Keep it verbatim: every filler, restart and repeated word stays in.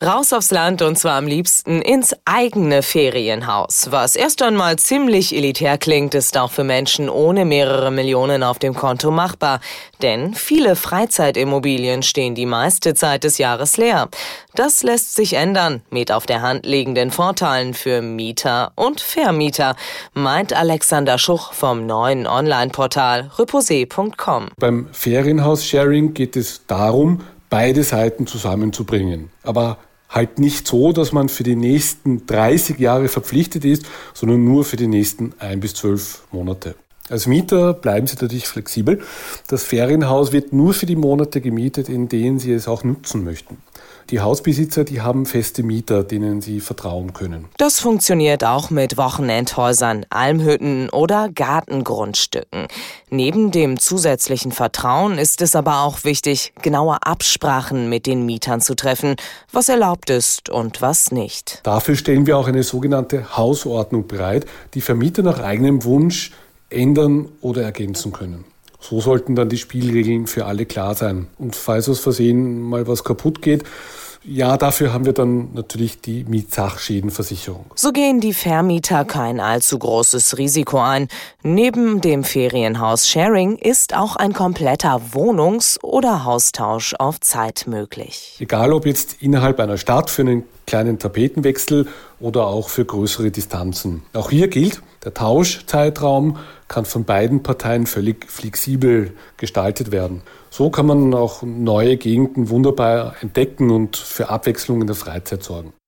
Raus aufs Land und zwar am liebsten ins eigene Ferienhaus. Was erst einmal ziemlich elitär klingt, ist auch für Menschen ohne mehrere Millionen auf dem Konto machbar. Denn viele Freizeitimmobilien stehen die meiste Zeit des Jahres leer. Das lässt sich ändern mit auf der Hand liegenden Vorteilen für Mieter und Vermieter, meint Alexander Schuch vom neuen Online-Portal reposé punkt com. Beim Ferienhaus-Sharing geht es darum, beide Seiten zusammenzubringen. Aber halt nicht so, dass man für die nächsten dreißig Jahre verpflichtet ist, sondern nur für die nächsten ein bis zwölf Monate. Als Mieter bleiben Sie natürlich flexibel. Das Ferienhaus wird nur für die Monate gemietet, in denen Sie es auch nutzen möchten. Die Hausbesitzer, die haben feste Mieter, denen sie vertrauen können. Das funktioniert auch mit Wochenendhäusern, Almhütten oder Gartengrundstücken. Neben dem zusätzlichen Vertrauen ist es aber auch wichtig, genaue Absprachen mit den Mietern zu treffen, was erlaubt ist und was nicht. Dafür stellen wir auch eine sogenannte Hausordnung bereit, die Vermieter nach eigenem Wunsch ändern oder ergänzen können. So sollten dann die Spielregeln für alle klar sein. Und falls aus Versehen mal was kaputt geht, ja, dafür haben wir dann natürlich die Mietsachschädenversicherung. So gehen die Vermieter kein allzu großes Risiko ein. Neben dem Ferienhaus-Sharing ist auch ein kompletter Wohnungs- oder Haustausch auf Zeit möglich. Egal ob jetzt innerhalb einer Stadt für einen kleinen Tapetenwechsel oder auch für größere Distanzen. Auch hier gilt, der Tauschzeitraum kann von beiden Parteien völlig flexibel gestaltet werden. So kann man auch neue Gegenden wunderbar entdecken und für Abwechslung in der Freizeit sorgen.